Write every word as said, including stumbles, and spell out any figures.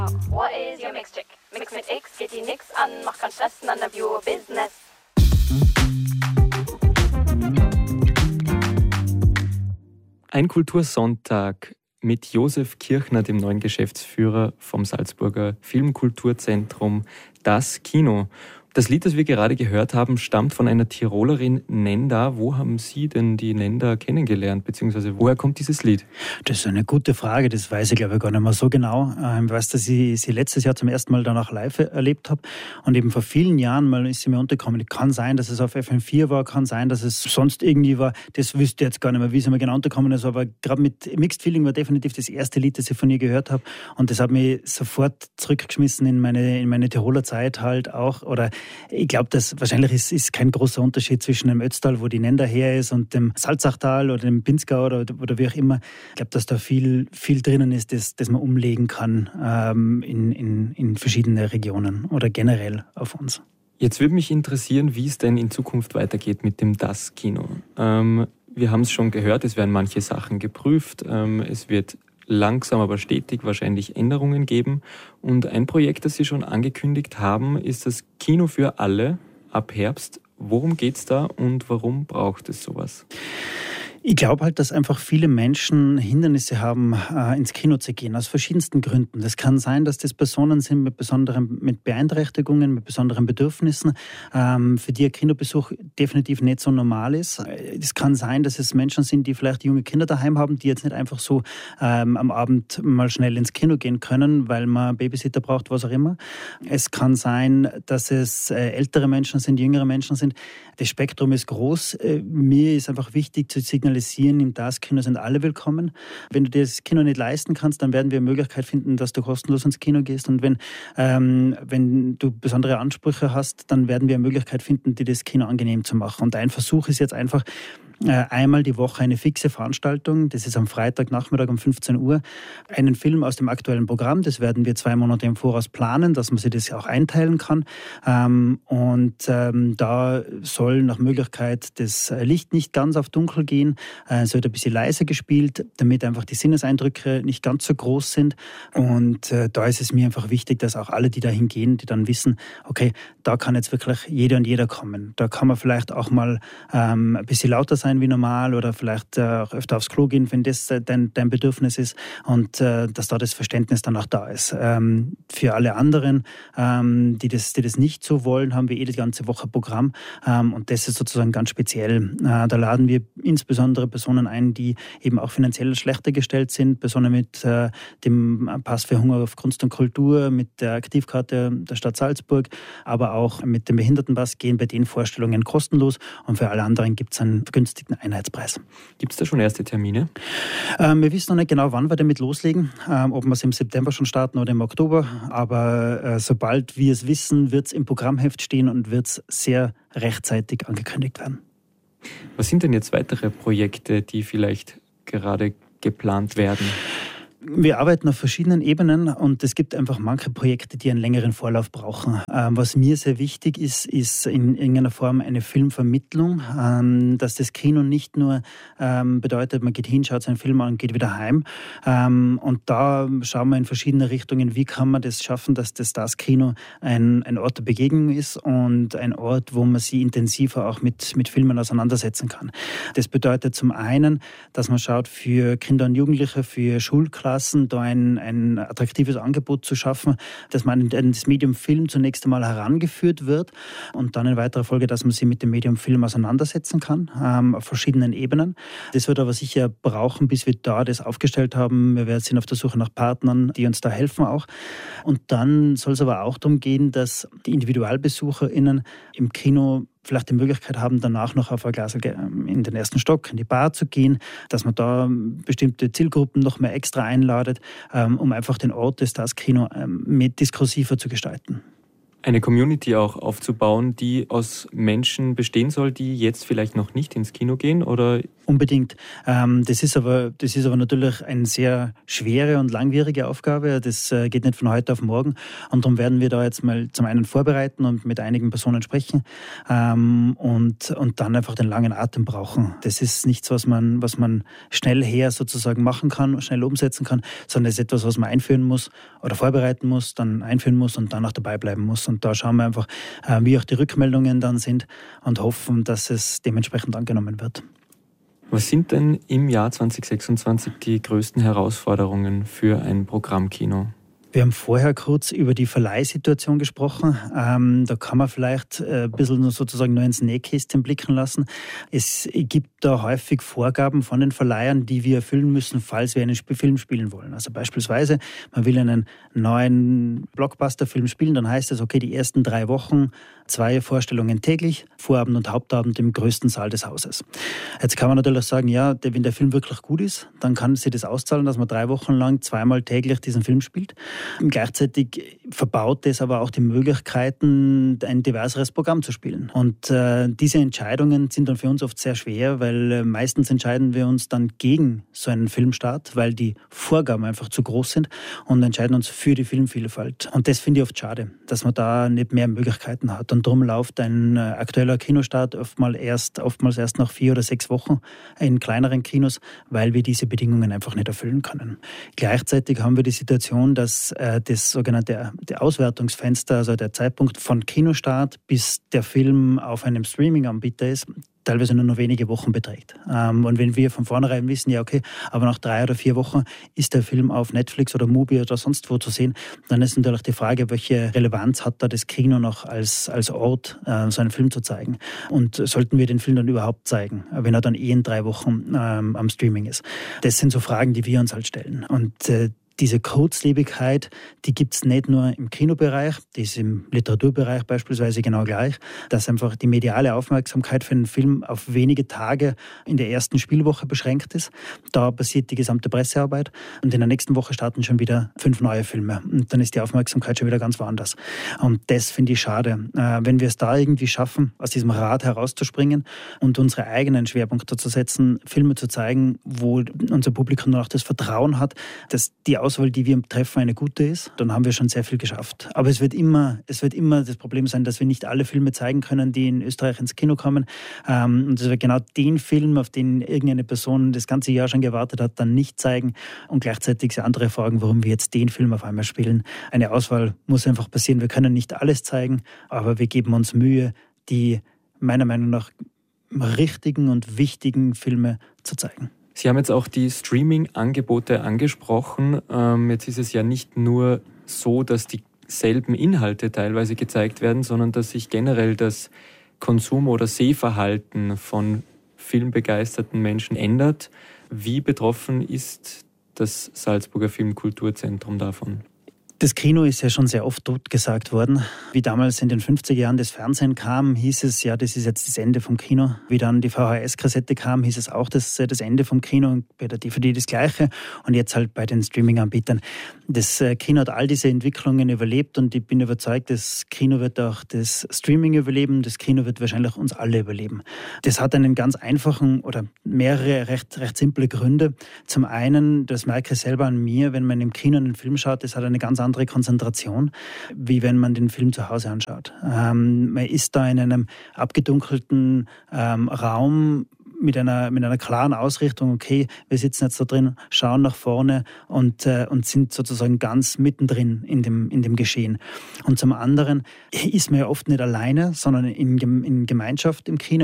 What is your mix chick? Mix mit X, geht die nix an, macht keinen Stress, none of your business. Ein Kultursonntag mit Josef Kirchner, dem neuen Geschäftsführer vom Salzburger Filmkulturzentrum Das Kino. Das Lied, das wir gerade gehört haben, stammt von einer Tirolerin, Nenda. Wo haben Sie denn die Nenda kennengelernt, beziehungsweise woher kommt dieses Lied? Das ist eine gute Frage, das weiß ich glaube ich gar nicht mehr so genau. Ich weiß, dass ich sie letztes Jahr zum ersten Mal danach live erlebt habe und eben vor vielen Jahren mal ist sie mir untergekommen. Kann sein, dass es auf F M vier war, kann sein, dass es sonst irgendwie war. Das wüsste ich jetzt gar nicht mehr, wie sie mir genau untergekommen ist, aber gerade mit Mixed Feeling war definitiv das erste Lied, das ich von ihr gehört habe und das hat mich sofort zurückgeschmissen in meine, in meine Tiroler Zeit halt auch, oder ich glaube, dass wahrscheinlich ist, ist kein großer Unterschied zwischen dem Ötztal, wo die Nenda her ist, und dem Salzachtal oder dem Pinzgau oder, oder wie auch immer. Ich glaube, dass da viel, viel drinnen ist, das, das man umlegen kann ähm, in, in, in verschiedene Regionen oder generell auf uns. Jetzt würde mich interessieren, wie es denn in Zukunft weitergeht mit dem Das Kino. Ähm, wir haben es schon gehört, es werden manche Sachen geprüft, ähm, es wird langsam aber stetig wahrscheinlich Änderungen geben. Und ein Projekt, das Sie schon angekündigt haben, ist das Kino für alle ab Herbst. Worum geht's da und warum braucht es sowas? Ich glaube halt, dass einfach viele Menschen Hindernisse haben, äh, ins Kino zu gehen, aus verschiedensten Gründen. Das kann sein, dass das Personen sind mit besonderen, mit Beeinträchtigungen, mit besonderen Bedürfnissen, ähm, für die ein Kinobesuch definitiv nicht so normal ist. Es kann sein, dass es Menschen sind, die vielleicht junge Kinder daheim haben, die jetzt nicht einfach so ähm, am Abend mal schnell ins Kino gehen können, weil man Babysitter braucht, was auch immer. Es kann sein, dass es äh, ältere Menschen sind, jüngere Menschen sind. Das Spektrum ist groß. Äh, mir ist einfach wichtig zu signalisieren, im Das Kino sind alle willkommen. Wenn du dir das Kino nicht leisten kannst, dann werden wir eine Möglichkeit finden, dass du kostenlos ins Kino gehst. Und wenn, ähm, wenn du besondere Ansprüche hast, dann werden wir eine Möglichkeit finden, dir das Kino angenehm zu machen. Und ein Versuch ist jetzt einfach, einmal die Woche eine fixe Veranstaltung, das ist am Freitagnachmittag um fünfzehn Uhr, einen Film aus dem aktuellen Programm, das werden wir zwei Monate im Voraus planen, dass man sich das auch einteilen kann. Und da soll nach Möglichkeit das Licht nicht ganz auf dunkel gehen, es wird ein bisschen leiser gespielt, damit einfach die Sinneseindrücke nicht ganz so groß sind. Und da ist es mir einfach wichtig, dass auch alle, die dahin gehen, die dann wissen, okay, da kann jetzt wirklich jeder und jeder kommen. Da kann man vielleicht auch mal ein bisschen lauter sein wie normal oder vielleicht äh, auch öfter aufs Klo gehen, wenn das äh, dein, dein Bedürfnis ist, und äh, dass da das Verständnis dann auch da ist. Ähm, für alle anderen, ähm, die, das, die das nicht so wollen, haben wir eh die ganze Woche Programm, ähm, und das ist sozusagen ganz speziell. Äh, da laden wir insbesondere Personen ein, die eben auch finanziell schlechter gestellt sind, Personen mit äh, dem Pass für Hunger auf Kunst und Kultur, mit der Aktivkarte der Stadt Salzburg, aber auch mit dem Behindertenpass gehen bei den Vorstellungen kostenlos, und für alle anderen gibt es einen vergünstigten Einheitspreis. Gibt es da schon erste Termine? Ähm, wir wissen noch nicht genau, wann wir damit loslegen, ähm, ob wir es im September schon starten oder im Oktober, aber äh, sobald wir es wissen, wird es im Programmheft stehen und wird es sehr rechtzeitig angekündigt werden. Was sind denn jetzt weitere Projekte, die vielleicht gerade geplant werden? Wir arbeiten auf verschiedenen Ebenen und es gibt einfach manche Projekte, die einen längeren Vorlauf brauchen. Ähm, was mir sehr wichtig ist, ist in irgendeiner Form eine Filmvermittlung, ähm, dass das Kino nicht nur ähm, bedeutet, man geht hin, schaut seinen Film an und geht wieder heim. Ähm, und da schauen wir in verschiedene Richtungen, wie kann man das schaffen, dass das Das Kino ein, ein Ort der Begegnung ist und ein Ort, wo man sich intensiver auch mit, mit Filmen auseinandersetzen kann. Das bedeutet zum einen, dass man schaut, für Kinder und Jugendliche, für Schulklassen, da ein, ein attraktives Angebot zu schaffen, dass man in das Medium Film zunächst einmal herangeführt wird und dann in weiterer Folge, dass man sich mit dem Medium Film auseinandersetzen kann, ähm, auf verschiedenen Ebenen. Das wird aber sicher brauchen, bis wir da das aufgestellt haben. Wir sind auf der Suche nach Partnern, die uns da helfen auch. Und dann soll es aber auch darum gehen, dass die IndividualbesucherInnen im Kino vielleicht die Möglichkeit haben, danach noch auf ein Glas in den ersten Stock, in die Bar zu gehen, dass man da bestimmte Zielgruppen noch mehr extra einladet, um einfach den Ort des Das Kino mit diskursiver zu gestalten. Eine Community auch aufzubauen, die aus Menschen bestehen soll, die jetzt vielleicht noch nicht ins Kino gehen, oder Unbedingt. Ähm, das ist aber, das ist aber natürlich eine sehr schwere und langwierige Aufgabe. Das äh, geht nicht von heute auf morgen. Und darum werden wir da jetzt mal zum einen vorbereiten und mit einigen Personen sprechen ähm, und, und dann einfach den langen Atem brauchen. Das ist nichts, was man, was man schnell her sozusagen machen kann, schnell umsetzen kann, sondern es ist etwas, was man einführen muss oder vorbereiten muss, dann einführen muss und dann auch dabei bleiben muss. Und da schauen wir einfach, äh, wie auch die Rückmeldungen dann sind und hoffen, dass es dementsprechend angenommen wird. Was sind denn im Jahr zwanzig sechsundzwanzig die größten Herausforderungen für ein Programmkino? Wir haben vorher kurz über die Verleihsituation gesprochen. Ähm, da kann man vielleicht äh, ein bisschen nur sozusagen nur ins Nähkästchen blicken lassen. Es gibt da häufig Vorgaben von den Verleihern, die wir erfüllen müssen, falls wir einen Sp- Film spielen wollen. Also beispielsweise, man will einen neuen Blockbuster-Film spielen, dann heißt es, okay, die ersten drei Wochen zwei Vorstellungen täglich, Vorabend und Hauptabend im größten Saal des Hauses. Jetzt kann man natürlich sagen, ja, wenn der Film wirklich gut ist, dann kann sich das auszahlen, dass man drei Wochen lang zweimal täglich diesen Film spielt. Gleichzeitig verbaut es aber auch die Möglichkeiten, ein diverseres Programm zu spielen. Und äh, diese Entscheidungen sind dann für uns oft sehr schwer, weil äh, meistens entscheiden wir uns dann gegen so einen Filmstart, weil die Vorgaben einfach zu groß sind und entscheiden uns für die Filmvielfalt. Und das finde ich oft schade, dass man da nicht mehr Möglichkeiten hat. Und darum läuft ein äh, aktueller Kinostart oftmals erst, oftmals erst nach vier oder sechs Wochen in kleineren Kinos, weil wir diese Bedingungen einfach nicht erfüllen können. Gleichzeitig haben wir die Situation, dass äh, das sogenannte der Auswertungsfenster, also der Zeitpunkt von Kinostart bis der Film auf einem Streaming-Anbieter ist, teilweise nur noch wenige Wochen beträgt. Ähm, und wenn wir von vornherein wissen, ja okay, aber nach drei oder vier Wochen ist der Film auf Netflix oder Mubi oder sonst wo zu sehen, dann ist natürlich die Frage, welche Relevanz hat da das Kino noch als, als Ort, äh, so einen Film zu zeigen. Und sollten wir den Film dann überhaupt zeigen, wenn er dann eh in drei Wochen ähm, am Streaming ist. Das sind so Fragen, die wir uns halt stellen. Und äh, diese Kurzlebigkeit, die gibt es nicht nur im Kinobereich, die ist im Literaturbereich beispielsweise genau gleich, dass einfach die mediale Aufmerksamkeit für einen Film auf wenige Tage in der ersten Spielwoche beschränkt ist. Da passiert die gesamte Pressearbeit und in der nächsten Woche starten schon wieder fünf neue Filme und dann ist die Aufmerksamkeit schon wieder ganz woanders. Und das finde ich schade. Wenn wir es da irgendwie schaffen, aus diesem Rad herauszuspringen und unsere eigenen Schwerpunkte zu setzen, Filme zu zeigen, wo unser Publikum noch das Vertrauen hat, dass die Auswahl, die wir treffen, eine gute ist, dann haben wir schon sehr viel geschafft. Aber es wird immer, es wird immer das Problem sein, dass wir nicht alle Filme zeigen können, die in Österreich ins Kino kommen. Und dass wir genau den Film, auf den irgendeine Person das ganze Jahr schon gewartet hat, dann nicht zeigen. Und gleichzeitig sind andere Fragen, warum wir jetzt den Film auf einmal spielen. Eine Auswahl muss einfach passieren. Wir können nicht alles zeigen, aber wir geben uns Mühe, die meiner Meinung nach richtigen und wichtigen Filme zu zeigen. Sie haben jetzt auch die Streaming-Angebote angesprochen. Ähm, jetzt ist es ja nicht nur so, dass dieselben Inhalte teilweise gezeigt werden, sondern dass sich generell das Konsum- oder Sehverhalten von filmbegeisterten Menschen ändert. Wie betroffen ist das Salzburger Filmkulturzentrum davon? Das Kino ist ja schon sehr oft totgesagt worden. Wie damals in den fünfziger Jahren das Fernsehen kam, hieß es, ja, das ist jetzt das Ende vom Kino. Wie dann die V H S-Kassette kam, hieß es auch, das sei das Ende vom Kino. Und bei der D V D das Gleiche. Und jetzt halt bei den Streaming-Anbietern. Das Kino hat all diese Entwicklungen überlebt und ich bin überzeugt, das Kino wird auch das Streaming überleben. Das Kino wird wahrscheinlich uns alle überleben. Das hat einen ganz einfachen oder mehrere recht, recht simple Gründe. Zum einen, das merke ich selber an mir, wenn man im Kino einen Film schaut, das hat eine ganz andere Konzentration, wie wenn man den Film zu Hause anschaut. Ähm, man ist da in einem abgedunkelten ähm, Raum mit einer, mit einer klaren Ausrichtung, okay, wir sitzen jetzt da drin, schauen nach vorne und, äh, und sind sozusagen ganz mittendrin in dem, in dem Geschehen. Und zum anderen ist man ja oft nicht alleine, sondern in, in Gemeinschaft im Kino.